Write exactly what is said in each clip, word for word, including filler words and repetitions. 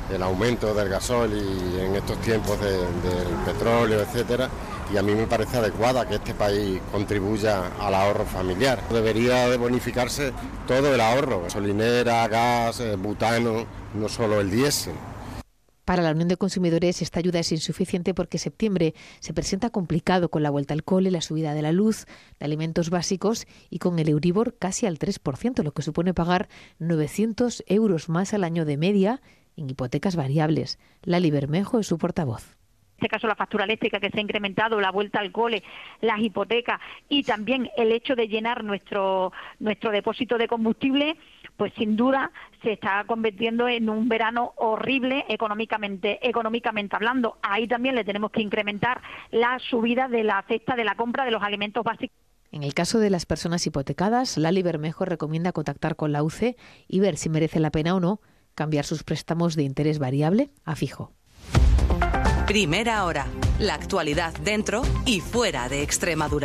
el aumento del gasol y en estos tiempos de, del petróleo, etcétera, y a mí me parece adecuada que este país contribuya al ahorro familiar. Debería de bonificarse todo el ahorro, gasolinera, gas, butano, no solo el diésel. Para la Unión de Consumidores esta ayuda es insuficiente porque septiembre se presenta complicado con la vuelta al cole, la subida de la luz, de alimentos básicos y con el Euribor casi al tres por ciento, lo que supone pagar novecientos euros más al año de media en hipotecas variables. Lali Bermejo es su portavoz. En este caso la factura eléctrica que se ha incrementado, la vuelta al cole, las hipotecas y también el hecho de llenar nuestro nuestro depósito de combustible, pues sin duda se está convirtiendo en un verano horrible económicamente económicamente hablando. Ahí también le tenemos que incrementar la subida de la cesta de la compra de los alimentos básicos. En el caso de las personas hipotecadas, Lali Bermejo recomienda contactar con la U C E y ver si merece la pena o no cambiar sus préstamos de interés variable a fijo. Primera hora, la actualidad dentro y fuera de Extremadura.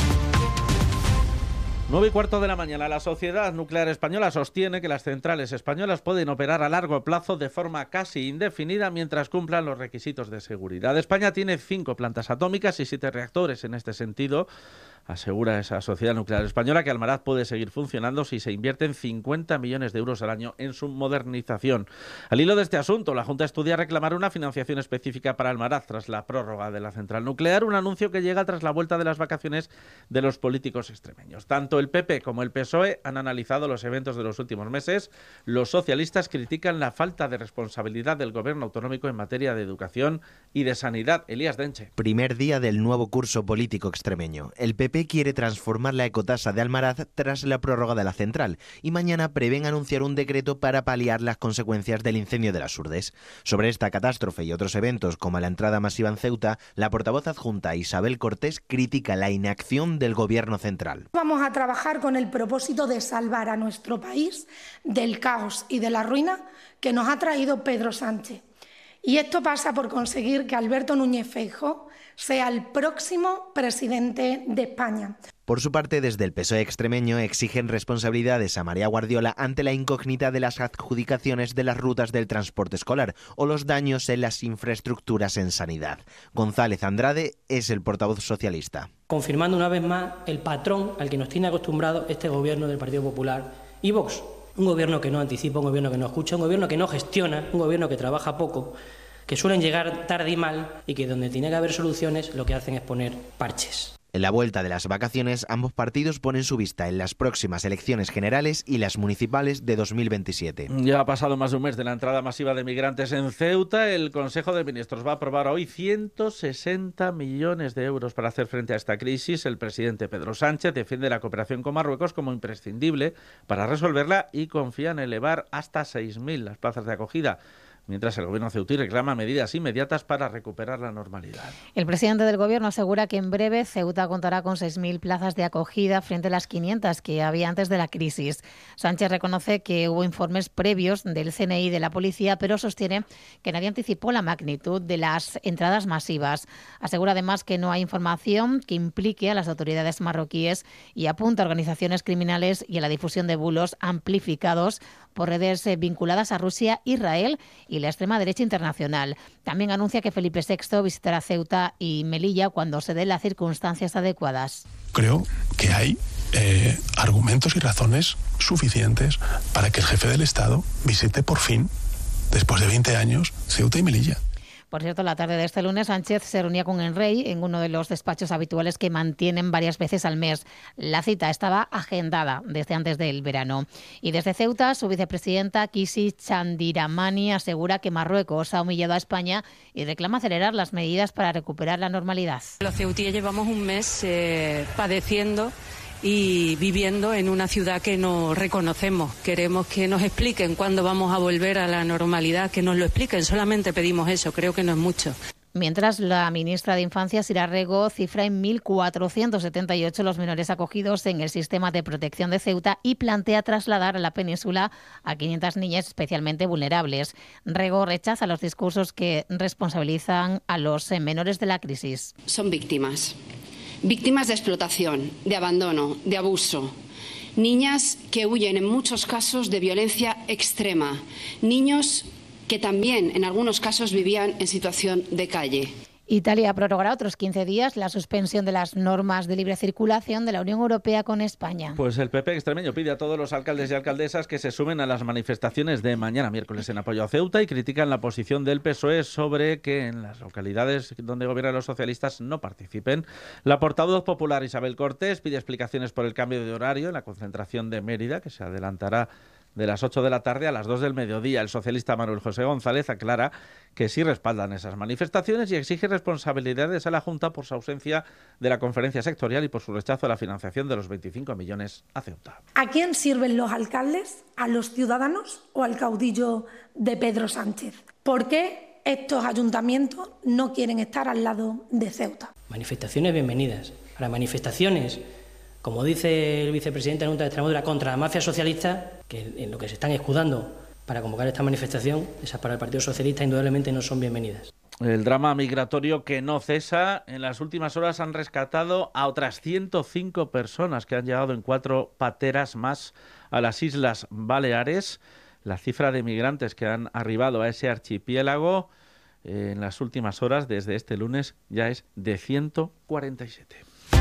nueve y cuarto de la mañana. La Sociedad Nuclear Española sostiene que las centrales españolas pueden operar a largo plazo de forma casi indefinida mientras cumplan los requisitos de seguridad. España tiene cinco plantas atómicas y siete reactores. En este sentido, asegura esa Sociedad Nuclear Española que Almaraz puede seguir funcionando si se invierten cincuenta millones de euros al año en su modernización. Al hilo de este asunto, la Junta estudia reclamar una financiación específica para Almaraz tras la prórroga de la central nuclear, un anuncio que llega tras la vuelta de las vacaciones de los políticos extremeños. Tanto el P P como el P S O E han analizado los eventos de los últimos meses. Los socialistas critican la falta de responsabilidad del gobierno autonómico en materia de educación y de sanidad. Elías Denche. Primer día del nuevo curso político extremeño. El P P quiere transformar la ecotasa de Almaraz tras la prórroga de la central y mañana prevén anunciar un decreto para paliar las consecuencias del incendio de las Urdes. Sobre esta catástrofe y otros eventos como la entrada masiva en Ceuta, la portavoz adjunta Isabel Cortés critica la inacción del gobierno central. Vamos a trabajar con el propósito de salvar a nuestro país del caos y de la ruina que nos ha traído Pedro Sánchez. Y esto pasa por conseguir que Alberto Núñez Feijóo sea el próximo presidente de España. Por su parte, desde el P S O E extremeño exigen responsabilidades a María Guardiola ante la incógnita de las adjudicaciones de las rutas del transporte escolar o los daños en las infraestructuras en sanidad. González Andrade es el portavoz socialista. Confirmando una vez más el patrón al que nos tiene acostumbrado este gobierno del Partido Popular y Vox. Un gobierno que no anticipa, un gobierno que no escucha, un gobierno que no gestiona, un gobierno que trabaja poco, que suelen llegar tarde y mal y que donde tiene que haber soluciones lo que hacen es poner parches. En la vuelta de las vacaciones, ambos partidos ponen su vista en las próximas elecciones generales y las municipales de dos mil veintisiete. Ya ha pasado más de un mes de la entrada masiva de migrantes en Ceuta. El Consejo de Ministros va a aprobar hoy ciento sesenta millones de euros para hacer frente a esta crisis. El presidente Pedro Sánchez defiende la cooperación con Marruecos como imprescindible para resolverla y confía en elevar hasta seis mil las plazas de acogida, mientras el gobierno ceutí reclama medidas inmediatas para recuperar la normalidad. El presidente del gobierno asegura que en breve Ceuta contará con seis mil plazas de acogida frente a las quinientas que había antes de la crisis. Sánchez reconoce que hubo informes previos del C N I y de la policía, pero sostiene que nadie anticipó la magnitud de las entradas masivas. Asegura además que no hay información que implique a las autoridades marroquíes y apunta a organizaciones criminales y a la difusión de bulos amplificados por redes vinculadas a Rusia, Israel y la extrema derecha internacional. También anuncia que Felipe sexto visitará Ceuta y Melilla cuando se den las circunstancias adecuadas. Creo que hay eh, argumentos y razones suficientes para que el jefe del Estado visite por fin, después de veinte años, Ceuta y Melilla. Por cierto, la tarde de este lunes, Sánchez se reunía con el rey en uno de los despachos habituales que mantienen varias veces al mes. La cita estaba agendada desde antes del verano. Y desde Ceuta, su vicepresidenta, Kisi Chandiramani, asegura que Marruecos ha humillado a España y reclama acelerar las medidas para recuperar la normalidad. Los ceutíes llevamos un mes eh, padeciendo y viviendo en una ciudad que no reconocemos. Queremos que nos expliquen cuándo vamos a volver a la normalidad, que nos lo expliquen. Solamente pedimos eso, creo que no es mucho. Mientras, la ministra de Infancia, Sira Rego, cifra en mil cuatrocientos setenta y ocho los menores acogidos en el sistema de protección de Ceuta y plantea trasladar a la península a quinientas niñas especialmente vulnerables. Rego rechaza los discursos que responsabilizan a los menores de la crisis. Son víctimas. Víctimas de explotación, de abandono, de abuso. Niñas que huyen en muchos casos de violencia extrema. Niños que también en algunos casos vivían en situación de calle. Italia prorrogará otros quince días la suspensión de las normas de libre circulación de la Unión Europea con España. Pues el P P extremeño pide a todos los alcaldes y alcaldesas que se sumen a las manifestaciones de mañana miércoles en apoyo a Ceuta y critican la posición del P S O E sobre que en las localidades donde gobiernan los socialistas no participen. La portavoz popular Isabel Cortés pide explicaciones por el cambio de horario en la concentración de Mérida, que se adelantará de las ocho de la tarde a las dos del mediodía. El socialista Manuel José González aclara que sí respaldan esas manifestaciones y exige responsabilidades a la Junta por su ausencia de la conferencia sectorial y por su rechazo a la financiación de los veinticinco millones a Ceuta. ¿A quién sirven los alcaldes? ¿A los ciudadanos o al caudillo de Pedro Sánchez? ¿Por qué estos ayuntamientos no quieren estar al lado de Ceuta? Manifestaciones bienvenidas. Ahora, manifestaciones, como dice el vicepresidente de la Junta de Extremadura, contra la mafia socialista, que en lo que se están escudando para convocar esta manifestación, esas para el Partido Socialista, indudablemente no son bienvenidas. El drama migratorio que no cesa. En las últimas horas han rescatado a otras ciento cinco personas que han llegado en cuatro pateras más a las Islas Baleares. La cifra de migrantes que han arribado a ese archipiélago eh, en las últimas horas, desde este lunes, ya es de ciento cuarenta y siete.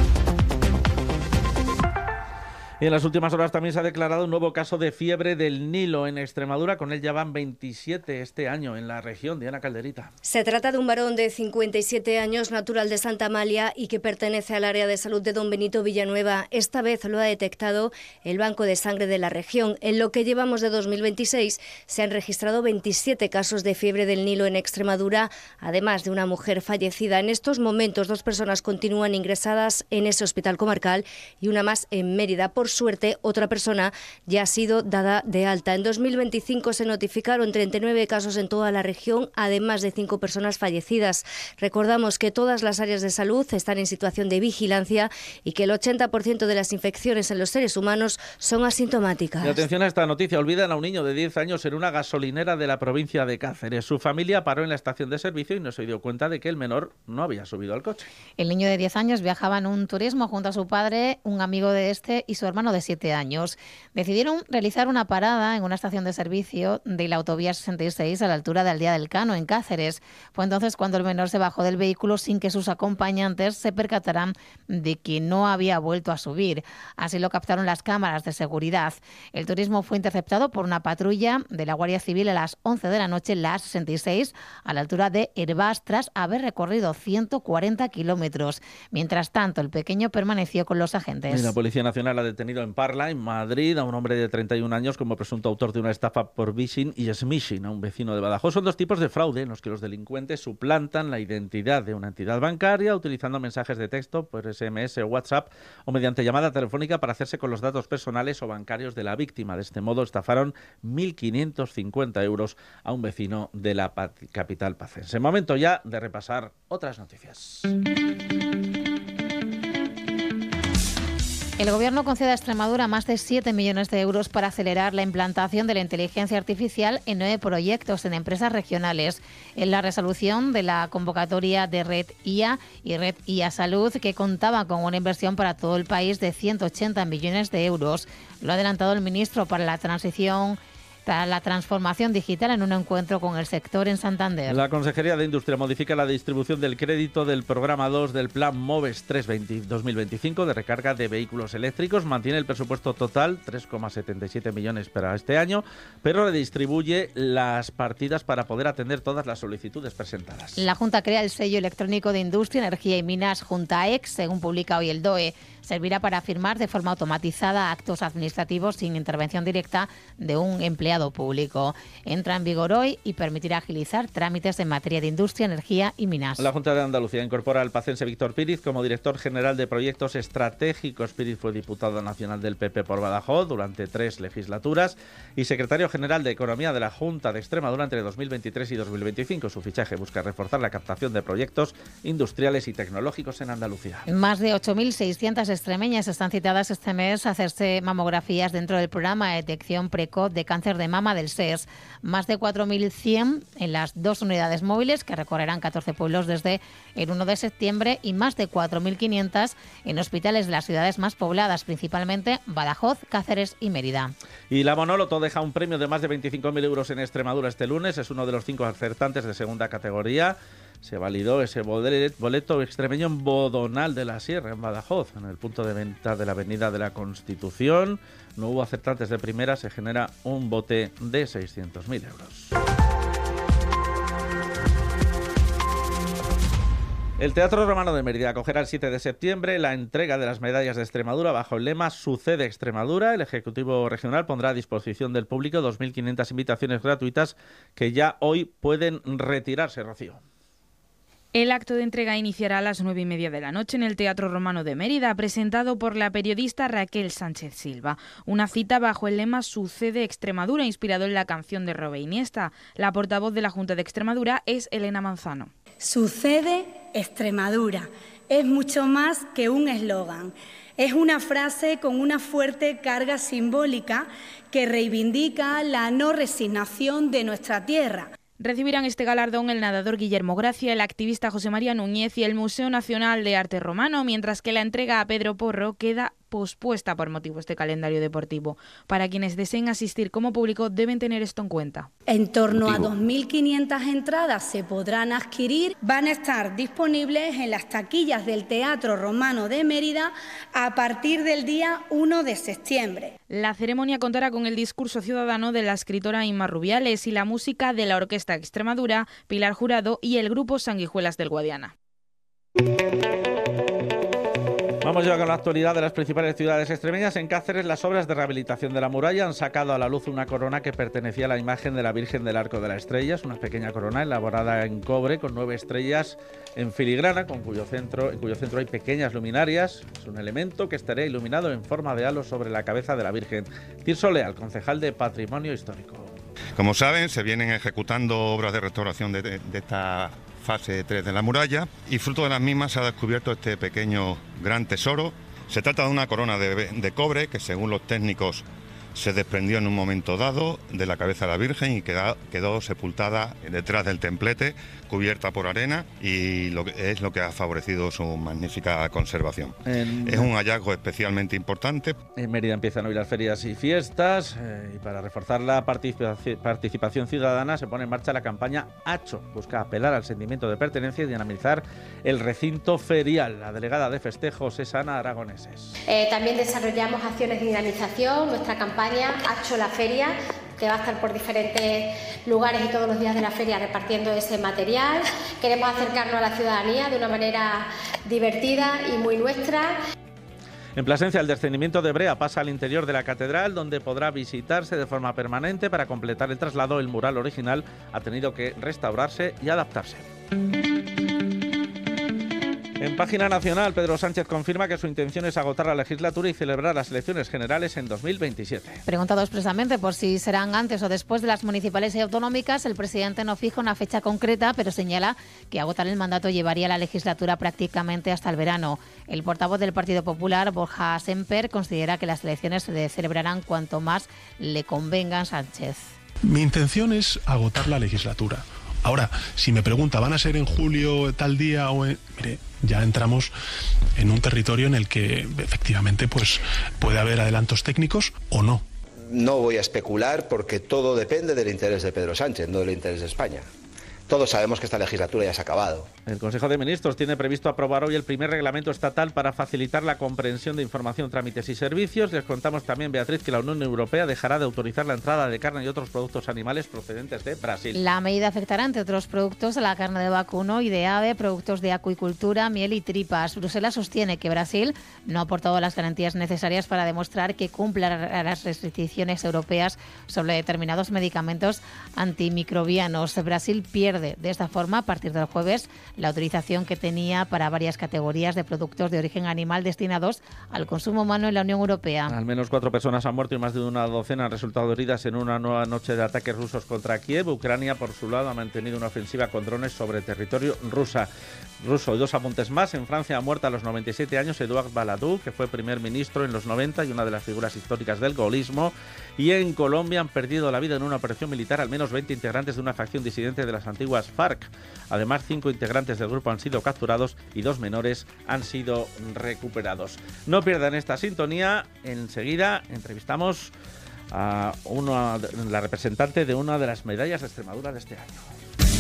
Y en las últimas horas también se ha declarado un nuevo caso de fiebre del Nilo en Extremadura. Con él ya van veintisiete este año en la región. Diana Calderita. Se trata de un varón de cincuenta y siete años, natural de Santa Amalia y que pertenece al área de salud de Don Benito Villanueva. Esta vez lo ha detectado el Banco de Sangre de la región. En lo que llevamos de dos mil veintiséis se han registrado veintisiete casos de fiebre del Nilo en Extremadura, además de una mujer fallecida. En estos momentos dos personas continúan ingresadas en ese hospital comarcal y una más en Mérida. Por suerte, otra persona ya ha sido dada de alta. En dos mil veinticinco se notificaron treinta y nueve casos en toda la región, además de cinco personas fallecidas. Recordamos que todas las áreas de salud están en situación de vigilancia y que el ochenta por ciento de las infecciones en los seres humanos son asintomáticas. Y atención a esta noticia. Olvidan a un niño de diez años en una gasolinera de la provincia de Cáceres. Su familia paró en la estación de servicio y no se dio cuenta de que el menor no había subido al coche. El niño de diez años viajaba en un turismo junto a su padre, un amigo de este y su hermano de siete años. Decidieron realizar una parada en una estación de servicio de la autovía sesenta y seis a la altura de Aldea del Cano, en Cáceres. Fue entonces cuando el menor se bajó del vehículo sin que sus acompañantes se percataran de que no había vuelto a subir. Así lo captaron las cámaras de seguridad. El turismo fue interceptado por una patrulla de la Guardia Civil a las once de la noche en la A sesenta y seis a la altura de Hervás tras haber recorrido ciento cuarenta kilómetros. Mientras tanto, el pequeño permaneció con los agentes. Y la Policía Nacional ha detenido en Parla, en Madrid, a un hombre de treinta y un años como presunto autor de una estafa por phishing y smishing a un vecino de Badajoz. Son dos tipos de fraude en los que los delincuentes suplantan la identidad de una entidad bancaria utilizando mensajes de texto por S M S o WhatsApp o mediante llamada telefónica para hacerse con los datos personales o bancarios de la víctima. De este modo estafaron mil quinientos cincuenta euros a un vecino de la capital pacense. Momento ya de repasar otras noticias. El Gobierno concede a Extremadura más de siete millones de euros para acelerar la implantación de la inteligencia artificial en nueve proyectos en empresas regionales. En la resolución de la convocatoria de Red I A y Red I A Salud, que contaba con una inversión para todo el país de ciento ochenta millones de euros. Lo ha adelantado el ministro para la transición para la transformación digital en un encuentro con el sector en Santander. La Consejería de Industria modifica la distribución del crédito del programa dos del Plan MOVES tres dos mil veinticinco de recarga de vehículos eléctricos. Mantiene el presupuesto total, tres coma setenta y siete millones para este año, pero redistribuye las partidas para poder atender todas las solicitudes presentadas. La Junta crea el sello electrónico de Industria, Energía y Minas Juntaex, según publica hoy el D O E. Servirá para firmar de forma automatizada actos administrativos sin intervención directa de un empleado público. Entra en vigor hoy y permitirá agilizar trámites en materia de industria, energía y minas. La Junta de Andalucía incorpora al pacense Víctor Píriz como director general de proyectos estratégicos. Píriz fue diputado nacional del P P por Badajoz durante tres legislaturas y secretario general de Economía de la Junta de Extremadura entre dos mil veintitrés y dos mil veinticinco. Su fichaje busca reforzar la captación de proyectos industriales y tecnológicos en Andalucía. Más de ocho mil seiscientas extremeñas están citadas este mes a hacerse mamografías dentro del programa de detección precoz de cáncer de mama del S E S. Más de cuatro mil cien en las dos unidades móviles que recorrerán catorce pueblos desde el uno de septiembre y más de cuatro mil quinientas en hospitales de las ciudades más pobladas, principalmente Badajoz, Cáceres y Mérida. Y la Monoloto deja un premio de más de veinticinco mil euros en Extremadura este lunes. Es uno de los cinco acertantes de segunda categoría. Se validó ese boleto extremeño en Bodonal de la Sierra, en Badajoz, en el punto de venta de la Avenida de la Constitución. No hubo acertantes de primera, se genera un bote de seiscientos mil euros. El Teatro Romano de Mérida acogerá el siete de septiembre la entrega de las medallas de Extremadura bajo el lema Sucede Extremadura. El Ejecutivo Regional pondrá a disposición del público dos mil quinientas invitaciones gratuitas que ya hoy pueden retirarse, Rocío. El acto de entrega iniciará a las nueve y media de la noche en el Teatro Romano de Mérida, presentado por la periodista Raquel Sánchez Silva. Una cita bajo el lema Sucede Extremadura, inspirado en la canción de Robe Iniesta. La portavoz de la Junta de Extremadura es Elena Manzano. Sucede Extremadura. Es mucho más que un eslogan. Es una frase con una fuerte carga simbólica que reivindica la no resignación de nuestra tierra. Recibirán este galardón el nadador Guillermo Gracia, el activista José María Núñez y el Museo Nacional de Arte Romano, mientras que la entrega a Pedro Porro queda pospuesta por motivos de calendario deportivo. Para quienes deseen asistir como público deben tener esto en cuenta. En torno a dos mil quinientas entradas se podrán adquirir, van a estar disponibles en las taquillas del Teatro Romano de Mérida a partir del día uno de septiembre. La ceremonia contará con el discurso ciudadano de la escritora Inma Rubiales y la música de la Orquesta Extremadura, Pilar Jurado y el grupo Sanguijuelas del Guadiana. Vamos ya con la actualidad de las principales ciudades extremeñas. En Cáceres, las obras de rehabilitación de la muralla han sacado a la luz una corona que pertenecía a la imagen de la Virgen del Arco de la Estrella. Es una pequeña corona elaborada en cobre con nueve estrellas en filigrana, con cuyo centro, en cuyo centro hay pequeñas luminarias. Es un elemento que estaría iluminado en forma de halo sobre la cabeza de la Virgen. Tirso Leal, concejal de Patrimonio Histórico. Como saben, se vienen ejecutando obras de restauración de, de, de esta fase tres de la muralla y fruto de las mismas se ha descubierto este pequeño gran tesoro. Se trata de una corona de, de cobre que, según los técnicos, se desprendió en un momento dado de la cabeza de la Virgen y quedó, quedó sepultada detrás del templete, cubierta por arena, y lo que, es lo que ha favorecido su magnífica conservación. En... Es un hallazgo especialmente importante. En Mérida empiezan hoy las ferias y fiestas eh, y para reforzar la participaci- participación ciudadana se pone en marcha la campaña Hacho. Busca apelar al sentimiento de pertenencia y dinamizar el recinto ferial. La delegada de festejos es Ana Aragoneses. Eh, también desarrollamos acciones de dinamización. Nuestra campaña Hacho la Feria, que va a estar por diferentes lugares y todos los días de la feria repartiendo ese material. Queremos acercarnos a la ciudadanía de una manera divertida y muy nuestra. En Plasencia, el descendimiento de Brea pasa al interior de la catedral, donde podrá visitarse de forma permanente. Para completar el traslado, el mural original ha tenido que restaurarse y adaptarse. En página nacional, Pedro Sánchez confirma que su intención es agotar la legislatura y celebrar las elecciones generales en dos mil veintisiete. Preguntado expresamente por si serán antes o después de las municipales y autonómicas, el presidente no fija una fecha concreta, pero señala que agotar el mandato llevaría la legislatura prácticamente hasta el verano. El portavoz del Partido Popular, Borja Semper, considera que las elecciones se celebrarán cuanto más le convenga a Sánchez. Mi intención es agotar la legislatura. Ahora, si me pregunta, ¿van a ser en julio tal día o en...? Mire, ya entramos en un territorio en el que efectivamente pues, puede haber adelantos técnicos o no. No voy a especular porque todo depende del interés de Pedro Sánchez, no del interés de España. Todos sabemos que esta legislatura ya se ha acabado. El Consejo de Ministros tiene previsto aprobar hoy el primer reglamento estatal para facilitar la comprensión de información, trámites y servicios. Les contamos también, Beatriz, que la Unión Europea dejará de autorizar la entrada de carne y otros productos animales procedentes de Brasil. La medida afectará, entre otros productos, a la carne de vacuno y de ave, productos de acuicultura, miel y tripas. Bruselas sostiene que Brasil no ha aportado las garantías necesarias para demostrar que cumple las restricciones europeas sobre determinados medicamentos antimicrobianos. Brasil pierde pierde de esta forma, a partir del jueves, la autorización que tenía para varias categorías de productos de origen animal destinados al consumo humano en la Unión Europea. Al menos cuatro personas han muerto y más de una docena han resultado heridas en una nueva noche de ataques rusos contra Kiev. Ucrania, por su lado, ha mantenido una ofensiva con drones sobre territorio rusa. ruso. Y dos apuntes más. En Francia ha muerto a los noventa y siete años Edouard Balladur, que fue primer ministro en los noventa y una de las figuras históricas del gaullismo. Y en Colombia han perdido la vida en una operación militar al menos veinte integrantes de una facción disidente de las antiguas FARC. Además, cinco integrantes del grupo han sido capturados y dos menores han sido recuperados. No pierdan esta sintonía. Enseguida entrevistamos a una, la representante de una de las medallas de Extremadura de este año.